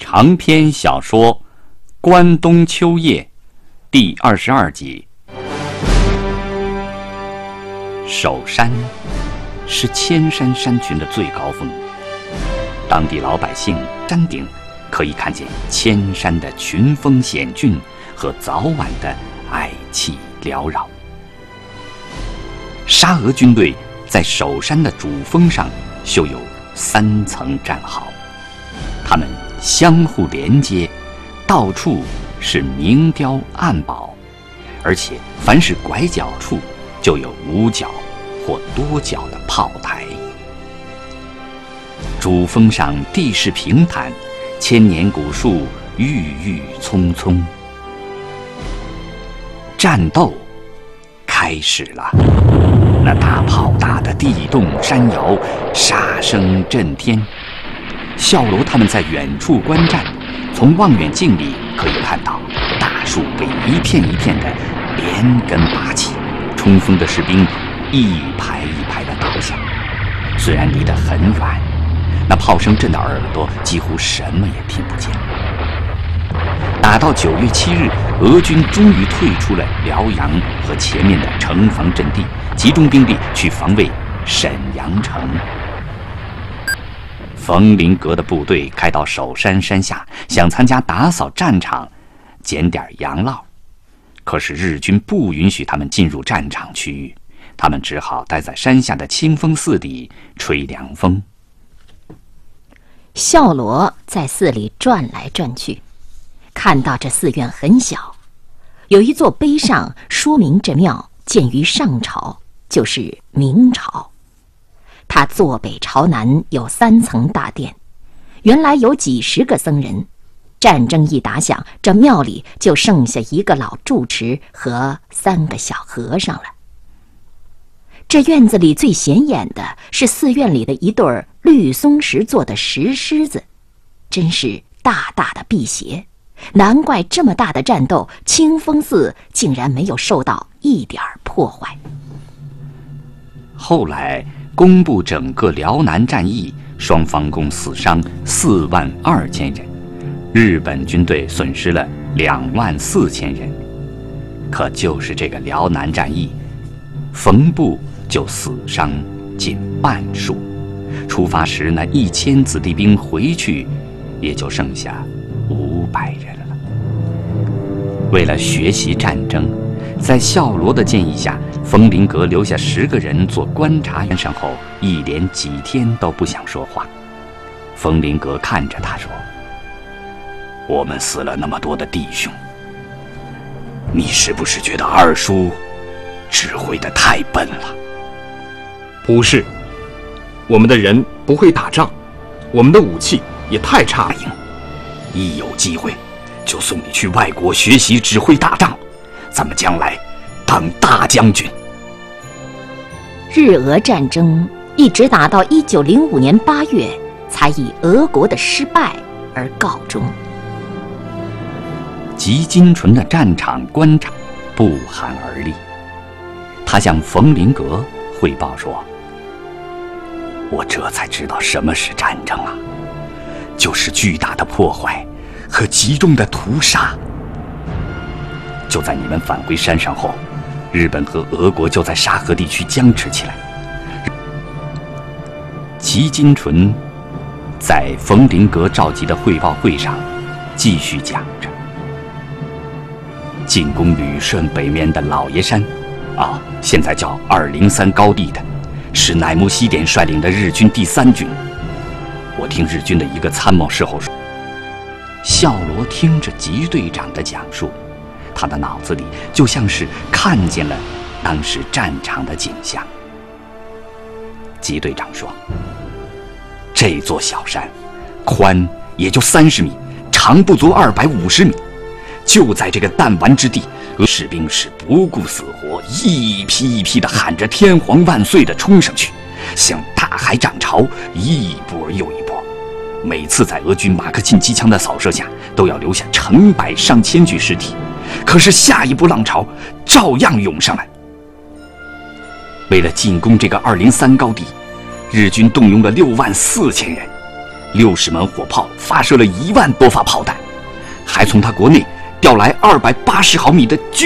长篇小说《关东秋夜》第22集。首山是千山山群的最高峰，当地老百姓山顶可以看见千山的群峰险峻和早晚的哀气缭绕。沙俄军队在首山的主峰上修有3层战壕，他们相互连接，到处是明雕暗宝，而且凡是拐角处就有5角或多角的炮台。主峰上地势平坦，千年古树郁郁葱葱。战斗开始了，那大炮打得地动山摇，杀声震天。孝罗他们在远处观战，从望远镜里可以看到大树被一片一片的连根拔起，冲锋的士兵一排一排的倒下。虽然离得很远，那炮声震得耳朵几乎什么也听不见。打到9月7日，俄军终于退出了辽阳和前面的城防阵地，集中兵力去防卫沈阳城。冯林阁的部队开到首山山下，想参加打扫战场，捡点洋烙。可是日军不允许他们进入战场区域，他们只好待在山下的清风寺里吹凉风。 孝罗在寺里转来转去，看到这寺院很小，有一座碑上说明这庙建于上朝，就是明朝。它坐北朝南，有3层大殿，原来有几10个僧人。战争一打响，这庙里就剩下一个老住持和3个小和尚了。这院子里最显眼的是寺院里的一对绿松石做的石狮子，真是大大的辟邪。难怪这么大的战斗，清风寺竟然没有受到一点破坏。 后来公布整个辽南战役，双方共死伤42000人，日本军队损失了24000人。可就是这个辽南战役，冯部就死伤近半数，出发时那1000子弟兵回去，也就剩下500人了。为了学习战争，在孝罗的建议下，冯林阁留下10个人做观察员，然后一连几天都不想说话。冯林阁看着他说：“我们死了那么多的弟兄，你是不是觉得二叔指挥得太笨了？”“ 不是，我们的人不会打仗，我们的武器也太差了。 一有机会就送你去外国学习指挥大仗，咱们将来当大将军。” 日俄战争一直打到1905年8月，才以俄国的失败而告终。 吉金纯的战场观察不寒而栗，他向冯林阁汇报说：“我这才知道什么是战争啊，就是巨大的破坏和集中的屠杀。就在你们返回山上后，日本和俄国就在沙河地区僵持起来。”吉金纯在冯林阁召集的汇报会上继续讲着：“进攻旅顺北面的老爷山，现在叫203高地的，是乃木希典率领的日军第3军。我听日军的一个参谋事后说。”孝罗听着吉队长的讲述，他的脑子里就像是看见了当时战场的景象。吉队长说：“这座小山宽也就30米，长不足250米，就在这个弹丸之地，俄士兵是不顾死活，一批一批地喊着天皇万岁地冲上去，像大海涨潮，一波又一波。每次在俄军马克沁机枪的扫射下，都要留下成百上千具尸体，可是下一波浪潮照样涌上来。为了进攻这个203高地，日军动用了64000人， 60门火炮发射了1万多发炮弹，还从他国内调来280毫米的巨